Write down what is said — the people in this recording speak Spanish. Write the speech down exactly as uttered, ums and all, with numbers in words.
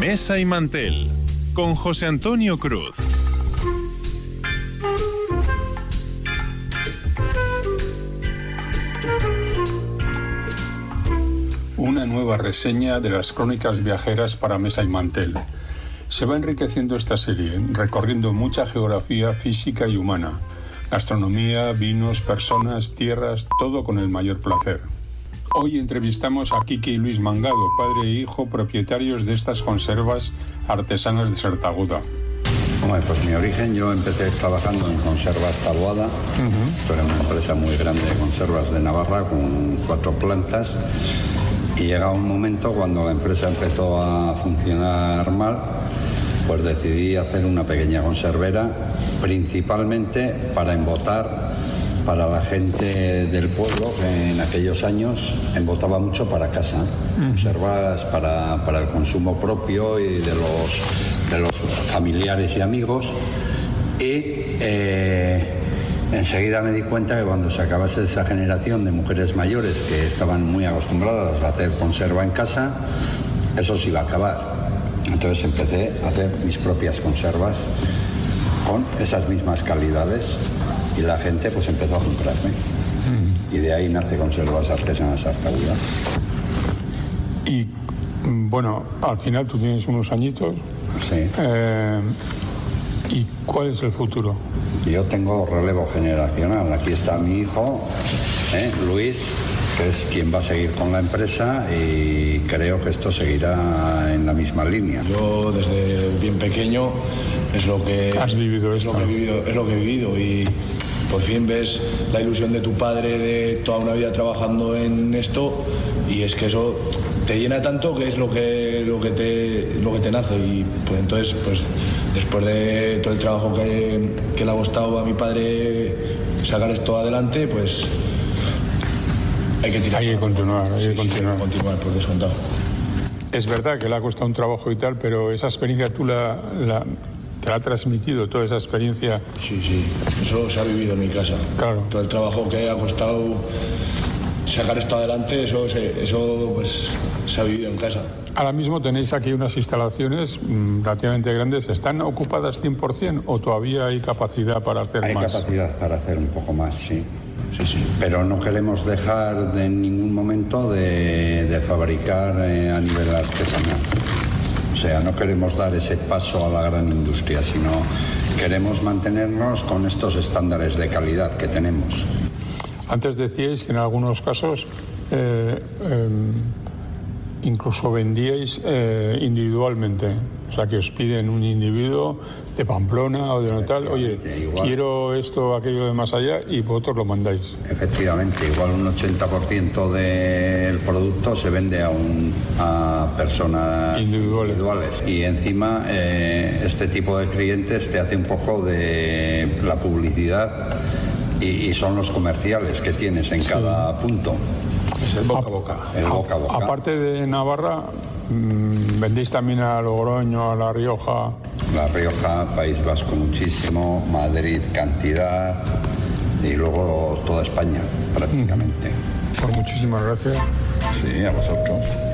Mesa y Mantel, con José Antonio Cruz. Una nueva reseña de las crónicas viajeras para Mesa y Mantel. Se va enriqueciendo esta serie, recorriendo mucha geografía física y humana, gastronomía, vinos, personas, tierras, todo con el mayor placer. Hoy entrevistamos a Quique y Luis Mangado, padre e hijo propietarios de estas conservas artesanas de Sartaguda. Bueno, pues mi origen, yo empecé trabajando en Conservas Taboada, uh-huh. Era una empresa muy grande de conservas de Navarra con cuatro plantas, y llega un momento cuando la empresa empezó a funcionar mal, pues decidí hacer una pequeña conservera, principalmente para embotar para la gente del pueblo, que en aquellos años embotaba mucho para casa, uh-huh. Conservas para, para el consumo propio y de los, de los familiares y amigos. Y eh, enseguida me di cuenta que cuando se acabase esa generación de mujeres mayores que estaban muy acostumbradas a hacer conserva en casa, eso se iba a acabar. Entonces empecé a hacer mis propias conservas con esas mismas calidades y la gente pues empezó a comprarme. Mm. Y de ahí nace Conservas Artesanas Sartaguda. Y bueno, al final tú tienes unos añitos. Sí. Eh, ¿Y cuál es el futuro? Yo tengo relevo generacional. Aquí está mi hijo, ¿eh? Luis, que es quien va a seguir con la empresa, y creo que esto seguirá en la misma línea. Yo desde bien pequeño es lo que has vivido, es esto. lo que he vivido, es lo que he vivido, y por fin ves la ilusión de tu padre de toda una vida trabajando en esto, y es que eso te llena tanto que es lo que lo que te lo que te nace. Y pues entonces pues después de todo el trabajo que, que le ha costado a mi padre sacar esto adelante, pues hay que tirar. Hay que continuar, hay sí, que continuar. Sí, continuar, por descontado. Es verdad que le ha costado un trabajo y tal, pero esa experiencia tú la, la te la ha transmitido, toda esa experiencia. Sí, sí, eso se ha vivido en mi casa. Claro. Todo el trabajo que ha costado sacar esto adelante, eso, se, eso pues, se ha vivido en casa. Ahora mismo tenéis aquí unas instalaciones mmm, relativamente grandes. ¿Están ocupadas cien por ciento o todavía hay capacidad para hacer hay más? Hay capacidad para hacer un poco más, sí. Sí, sí. Pero no queremos dejar de en ningún momento de, de fabricar eh, a nivel artesanal. O sea, no queremos dar ese paso a la gran industria, sino queremos mantenernos con estos estándares de calidad que tenemos. Antes decíais que en algunos casos eh, eh, incluso vendíais eh, individualmente. O sea, que os piden un individuo de Pamplona o de tal, oye, igual, quiero esto, aquello de más allá, y vosotros lo mandáis. Efectivamente, igual un ochenta por ciento del producto se vende a, un, a personas individuales. individuales. Y encima eh, este tipo de clientes te hace un poco de la publicidad y, y son los comerciales que tienes en sí. cada punto. Es el boca a boca. El boca a boca. Aparte de Navarra, mmm, vendéis también a Logroño, a La Rioja. La Rioja, País Vasco muchísimo, Madrid cantidad, y luego toda España prácticamente. Pues muchísimas gracias. Sí, a vosotros.